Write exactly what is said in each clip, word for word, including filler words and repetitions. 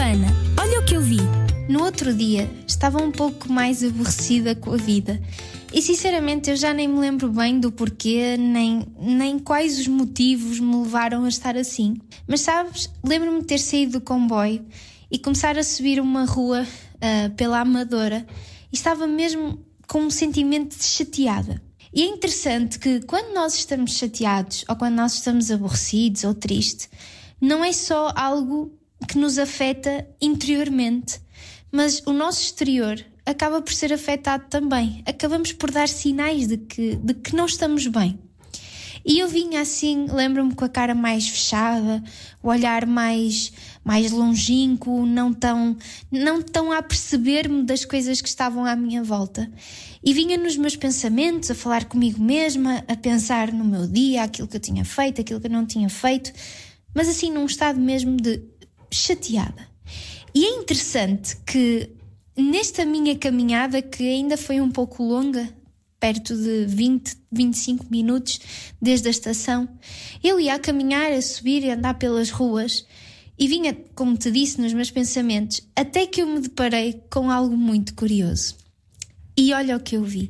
Ana, olha o que eu vi. No outro dia, estava um pouco mais aborrecida com a vida. E sinceramente eu já nem me lembro bem do porquê, nem, nem quais os motivos me levaram a estar assim. Mas sabes, lembro-me de ter saído do comboio e começar a subir uma rua uh, pela Amadora e estava mesmo com um sentimento de chateada. E é interessante que quando nós estamos chateados ou quando nós estamos aborrecidos ou tristes, não é só algo que nos afeta interiormente, mas o nosso exterior acaba por ser afetado também. Acabamos por dar sinais de que, de que não estamos bem. E eu vinha assim, lembro-me, com a cara mais fechada, o olhar mais, mais longínquo, não tão, não tão a perceber-me das coisas que estavam à minha volta. E vinha nos meus pensamentos, a falar comigo mesma, a pensar no meu dia, aquilo que eu tinha feito, aquilo que eu não tinha feito, mas assim num estado mesmo de chateada. E é interessante que nesta minha caminhada, que ainda foi um pouco longa, perto de vinte, vinte e cinco minutos desde a estação, eu ia a caminhar, a subir e a andar pelas ruas e vinha, como te disse, nos meus pensamentos, até que eu me deparei com algo muito curioso. E olha o que eu vi.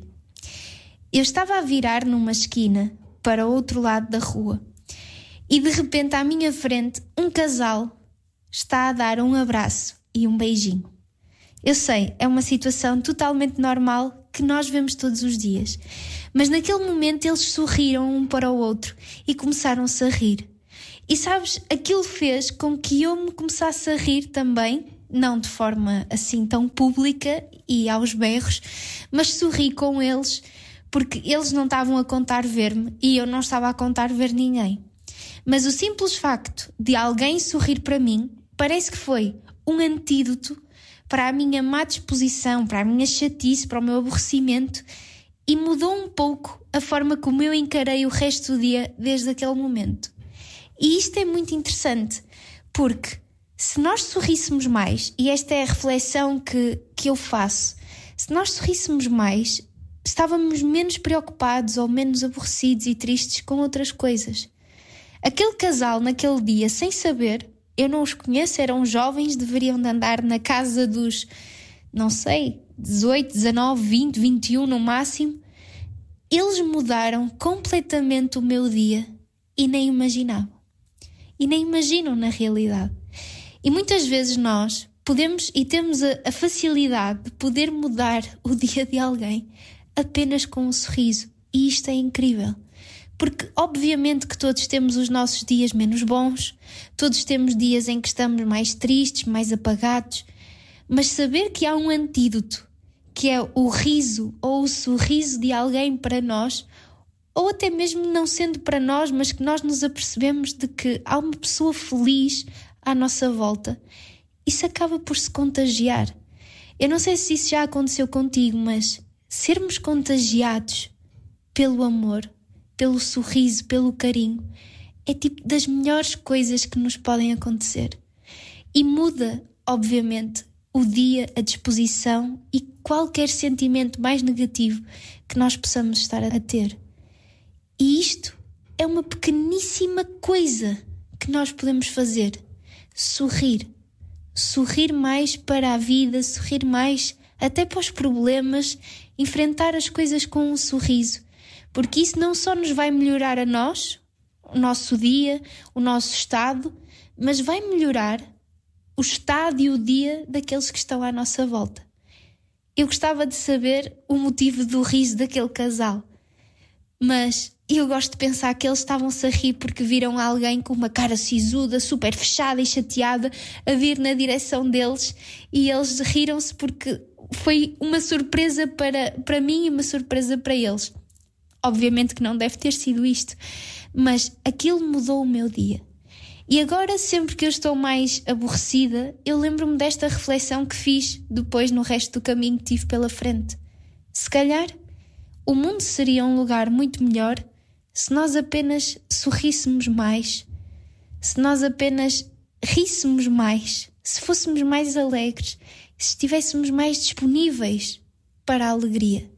Eu estava a virar numa esquina para o outro lado da rua e de repente à minha frente um casal está a dar um abraço e um beijinho. Eu sei, é uma situação totalmente normal que nós vemos todos os dias, mas naquele momento eles sorriram um para o outro e começaram-se a rir. E sabes, aquilo fez com que eu me começasse a rir também, não de forma assim tão pública e aos berros, mas sorri com eles porque eles não estavam a contar ver-me e eu não estava a contar ver ninguém. Mas o simples facto de alguém sorrir para mim parece que foi um antídoto para a minha má disposição, para a minha chatice, para o meu aborrecimento, e mudou um pouco a forma como eu encarei o resto do dia desde aquele momento. E isto é muito interessante, porque se nós sorríssemos mais, e esta é a reflexão que, que eu faço, se nós sorríssemos mais, estávamos menos preocupados ou menos aborrecidos e tristes com outras coisas. Aquele casal naquele dia, sem saber, eu não os conheço, eram jovens, deveriam de andar na casa dos, não sei, dezoito, dezanove, vinte, vinte e um no máximo. Eles mudaram completamente o meu dia e nem imaginavam. E nem imaginam na realidade. E muitas vezes nós podemos e temos a, a facilidade de poder mudar o dia de alguém apenas com um sorriso. E isto é incrível. Porque obviamente que todos temos os nossos dias menos bons, todos temos dias em que estamos mais tristes, mais apagados, mas saber que há um antídoto, que é o riso ou o sorriso de alguém para nós, ou até mesmo não sendo para nós, mas que nós nos apercebemos de que há uma pessoa feliz à nossa volta, isso acaba por se contagiar. Eu não sei se isso já aconteceu contigo, mas sermos contagiados pelo amor, pelo sorriso, pelo carinho, é tipo das melhores coisas que nos podem acontecer. E muda, obviamente, o dia, a disposição e qualquer sentimento mais negativo que nós possamos estar a ter. E isto é uma pequeníssima coisa que nós podemos fazer. Sorrir. Sorrir mais para a vida, sorrir mais até para os problemas, enfrentar as coisas com um sorriso. Porque isso não só nos vai melhorar a nós, o nosso dia, o nosso estado, mas vai melhorar o estado e o dia daqueles que estão à nossa volta. Eu gostava de saber o motivo do riso daquele casal, mas eu gosto de pensar que eles estavam-se a rir porque viram alguém com uma cara sisuda, super fechada e chateada a vir na direção deles e eles riram-se porque foi uma surpresa para, para mim e uma surpresa para eles. Obviamente que não deve ter sido isto, mas aquilo mudou o meu dia. E agora, sempre que eu estou mais aborrecida, eu lembro-me desta reflexão que fiz depois no resto do caminho que tive pela frente. Se calhar, o mundo seria um lugar muito melhor se nós apenas sorríssemos mais, se nós apenas ríssemos mais, se fôssemos mais alegres, se estivéssemos mais disponíveis para a alegria.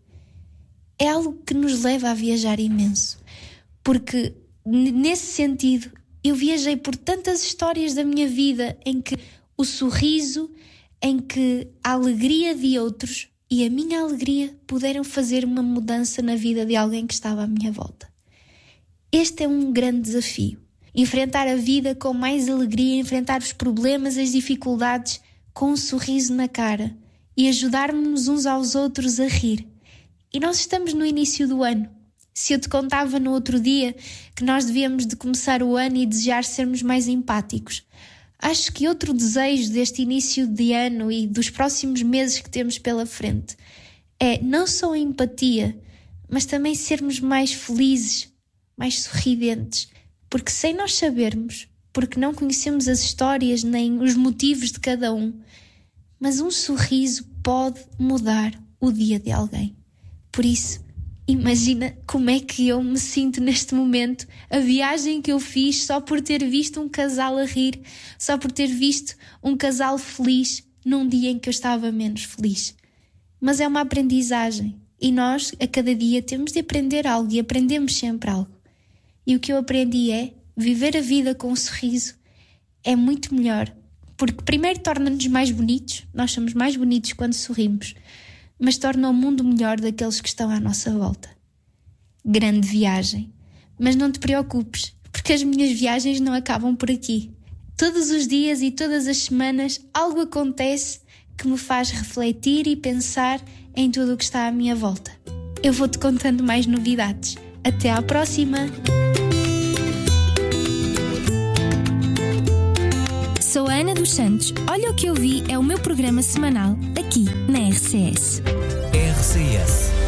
É algo que nos leva a viajar imenso, porque nesse sentido eu viajei por tantas histórias da minha vida em que o sorriso em que a alegria de outros e a minha alegria puderam fazer uma mudança na vida de alguém que estava à minha volta. Este é um grande desafio. Enfrentar a vida com mais alegria, enfrentar os problemas, as dificuldades com um sorriso na cara e ajudarmos uns aos outros a rir. E nós estamos no início do ano. Se eu te contava no outro dia que nós devíamos de começar o ano e desejar sermos mais empáticos, acho que outro desejo deste início de ano e dos próximos meses que temos pela frente é não só a empatia, mas também sermos mais felizes, mais sorridentes, porque sem nós sabermos, porque não conhecemos as histórias nem os motivos de cada um, mas um sorriso pode mudar o dia de alguém. Por isso, imagina como é que eu me sinto neste momento, a viagem que eu fiz só por ter visto um casal a rir, só por ter visto um casal feliz num dia em que eu estava menos feliz. Mas é uma aprendizagem e nós a cada dia temos de aprender algo e aprendemos sempre algo. E o que eu aprendi é viver a vida com um sorriso é muito melhor, porque primeiro torna-nos mais bonitos, nós somos mais bonitos quando sorrimos, mas torna o mundo melhor daqueles que estão à nossa volta. Grande viagem. Mas não te preocupes, porque as minhas viagens não acabam por aqui. Todos os dias e todas as semanas algo acontece que me faz refletir e pensar em tudo o que está à minha volta. Eu vou-te contando mais novidades. Até à próxima! Sou a Ana dos Santos. Olha o que eu vi é o meu programa semanal aqui na R C S. R C S